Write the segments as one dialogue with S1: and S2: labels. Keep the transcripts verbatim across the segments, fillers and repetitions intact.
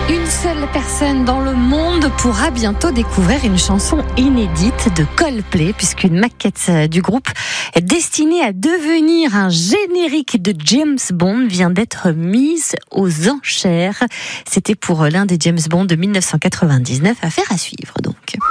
S1: Une seule personne dans le monde pourra bientôt découvrir une chanson inédite de Coldplay, puisqu'une maquette du groupe destinée à devenir un générique de James Bond vient d'être mise aux enchères. C'était pour l'un des James Bond de dix-neuf cent quatre-vingt-dix-neuf. Affaire à suivre donc.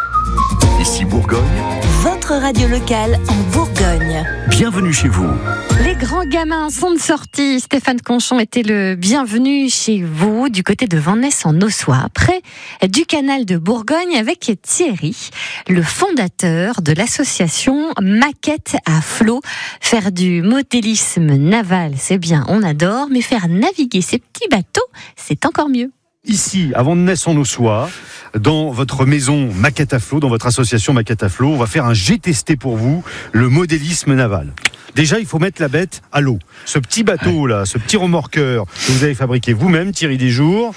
S2: Ici Bourgogne.
S3: Votre radio locale en Bourgogne.
S2: Bienvenue chez vous.
S1: Les grands gamins sont de sortie. Stéphane Conchon était le bienvenu chez vous, du côté de Vannes en Ossois, près du canal de Bourgogne, avec Thierry, le fondateur de l'association Maquette à Flot. Faire du modélisme naval, c'est bien, on adore, mais faire naviguer ces petits bateaux, c'est encore mieux.
S4: Ici, à Vannes en Ossois, dans votre maison Maquette à Flot, dans votre association Maquette à Flot, on va faire un jet testé pour vous, le modélisme naval. Déjà, il faut mettre la bête à l'eau. Ce petit bateau-là, ce petit remorqueur que vous avez fabriqué vous-même, Thierry Desjours,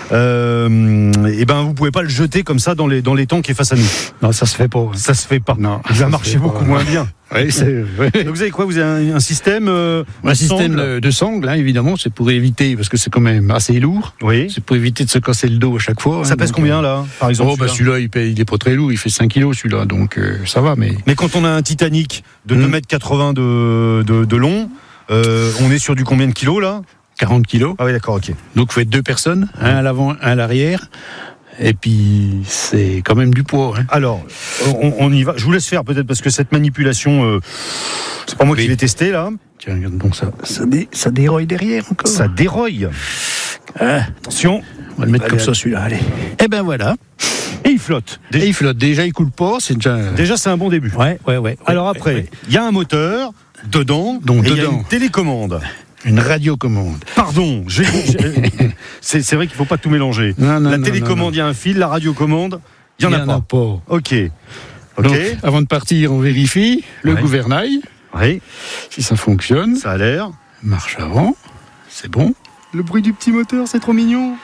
S4: euh, et ben, vous pouvez pas le jeter comme ça dans les, dans les temps qui est face à nous.
S5: Non, ça se fait pas.
S4: Ça se fait pas.
S5: Non,
S4: il va marcher beaucoup
S5: pas.
S4: moins bien.
S5: Oui, c'est, oui.
S4: Donc vous avez quoi? Vous avez un, un système euh,
S5: Un système sangle. de sangle, hein, évidemment, c'est pour éviter, parce que c'est quand même assez lourd.
S4: Oui.
S5: C'est pour éviter de se casser le dos à chaque fois.
S4: Ça
S5: hein,
S4: pèse
S5: donc,
S4: combien là, par exemple?
S5: Oh, bah celui-là, il, paye, il est pas très lourd, il fait cinq kilos celui-là, donc euh, ça va, mais.
S4: Mais quand on a un Titanic de deux mètres quatre-vingts de, de, de long, euh, on est sur du combien de kilos là?
S5: quarante kilos.
S4: Ah oui, d'accord, ok.
S5: Donc vous faites deux personnes, un à l'avant, un à l'arrière. Et puis, c'est quand même du poids. Hein.
S4: Alors, on, on y va. Je vous laisse faire peut-être parce que cette manipulation, euh, c'est pas moi oui. qui l'ai testé là.
S5: Tiens, regarde donc ça, ça, dé, ça déroille derrière encore.
S4: Ça déroille.
S5: Ah.
S4: Attention.
S5: On va le mettre allez, comme allez. ça celui-là, allez. Et ben voilà.
S4: Et il flotte.
S5: Déjà. Et il flotte. Déjà, il coule pas. C'est déjà.
S4: Déjà, c'est un bon début.
S5: Ouais, ouais, ouais.
S4: Alors
S5: ouais,
S4: après, il ouais, ouais. y a un moteur dedans.
S5: Donc
S4: et
S5: dedans.
S4: Il y a une télécommande.
S5: Une radiocommande.
S4: Pardon, j'ai, j'ai, c'est, c'est vrai qu'il ne faut pas tout mélanger.
S5: Non, non,
S4: la
S5: non,
S4: télécommande, il y a un fil, la radiocommande, il n'y en,
S5: en a pas.
S4: pas. Ok.
S5: Okay. Donc, avant de partir, on vérifie le ouais. gouvernail.
S4: Oui.
S5: Si ça fonctionne.
S4: Ça a l'air.
S5: Marche avant. C'est bon.
S4: Le bruit du petit moteur, c'est trop mignon.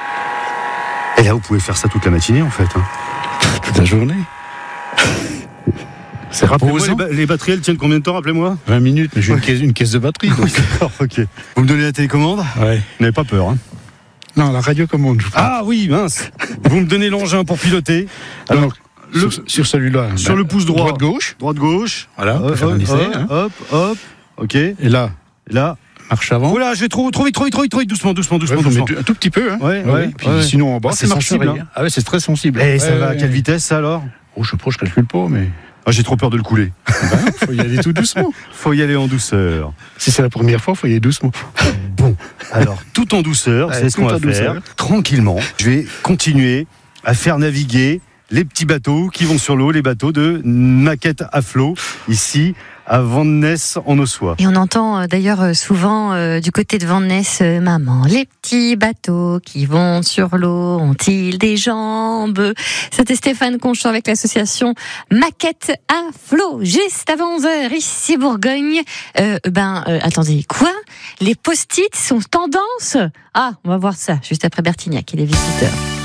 S4: Et là, vous pouvez faire ça toute la matinée, en fait. Hein.
S5: Toute la journée.
S4: C'est rappelez-moi, les, ba- les batteries, elles tiennent combien de temps, rappelez-moi?
S5: vingt minutes, mais j'ai une, caisse, une caisse de batterie. Donc.
S4: Oui, d'accord, ok. Vous me donnez la télécommande?
S5: Ouais.
S4: Vous n'avez pas peur, hein?
S5: Non, la radiocommande, je crois.
S4: Ah oui, mince. Vous me donnez l'engin pour piloter.
S5: Alors, donc, le, sur, sur celui-là.
S4: Sur ben, le pouce droit.
S5: Droite-gauche.
S4: Droite-gauche.
S5: Voilà,
S4: hop,
S5: faire un essai,
S4: hop,
S5: hein.
S4: hop, hop, ok.
S5: Et là,
S4: Et là.
S5: Marche avant.
S4: Oula, je vais trop, trop vite, trop vite, trop vite, trop vite, doucement, doucement, doucement,
S5: ouais,
S4: doucement.
S5: Un tout petit peu, hein.
S4: Ouais, ouais. ouais.
S5: Puis
S4: ouais.
S5: sinon, en bas,
S4: ah,
S5: c'est sensible. Hein. Ah ouais, c'est très sensible.
S4: Et
S5: ouais,
S4: ça va à
S5: ouais.
S4: quelle vitesse, ça, alors?
S5: Oh, je sais pas, je calcule pas, mais.
S4: Ah, j'ai trop peur de le couler.
S5: Ben, faut y aller tout doucement.
S4: Faut y aller en douceur.
S5: Si c'est la première fois, faut y aller doucement.
S4: Bon, alors, tout en douceur, ouais, c'est ce qu'on va faire. Douceur. Tranquillement, je vais continuer à faire naviguer les petits bateaux qui vont sur l'eau, les bateaux de Maquette à Flot, ici, à Vannes en Ossois.
S1: Et on entend euh, d'ailleurs euh, souvent euh, du côté de Vannes, euh, maman, les petits bateaux qui vont sur l'eau ont-ils des jambes? C'était Stéphane Conchon avec l'association Maquette à Flot, juste avant onze heures, ici Bourgogne. Euh, ben, euh, attendez, quoi? Les post-it sont tendance? Ah, on va voir ça juste après Bertignac et les visiteurs.